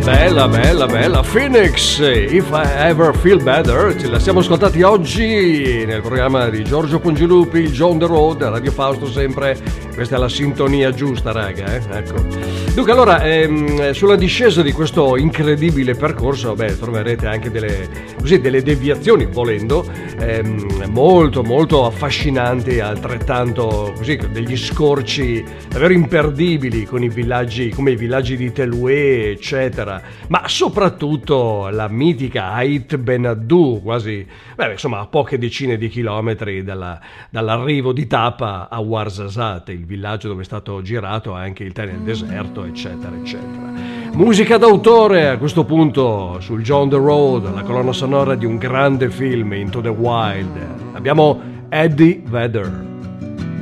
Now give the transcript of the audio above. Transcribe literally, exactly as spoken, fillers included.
Bella, bella, bella. Phoenix, If I Ever Feel Better. Ce la siamo ascoltati oggi nel programma di Giorgio Pongilupi, il John the Road, Radio Fausto sempre. Questa è la sintonia giusta, raga, eh? Ecco. Dunque, allora, ehm, sulla discesa di questo incredibile percorso, beh, troverete anche delle, così, delle deviazioni, volendo, ehm, molto, molto affascinanti, altrettanto, così, degli scorci davvero imperdibili con i villaggi, come i villaggi di Teluè, eccetera, ma soprattutto la mitica Ait Ben Haddou, quasi, beh, insomma, a poche decine di chilometri dalla, dall'arrivo di Tapa a Ouarzazate, il villaggio dove è stato girato anche Il tè nel deserto, eccetera, eccetera. Musica d'autore a questo punto sul John the Road, la colonna sonora di un grande film, Into the Wild. Abbiamo Eddie Vedder.